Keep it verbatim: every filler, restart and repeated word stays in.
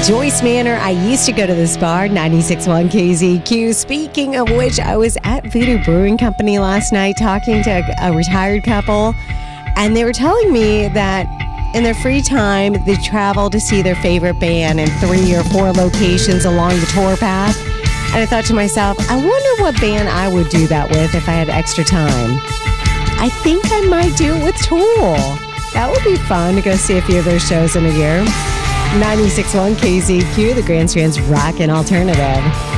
Joyce Manor. I used to go to this bar, ninety-six point one K Z Q. Speaking of which, I was at Voodoo Brewing Company last night talking to a, a retired couple, and they were telling me that in their free time, they travel to see their favorite band in three or four locations along the tour path. And I thought to myself, I wonder what band I would do that with if I had extra time. I think I might do it with Tool. That would be fun to go see a few of their shows in a year. ninety-six point one K Z Q, the Grand Strand's Rockin' Alternative.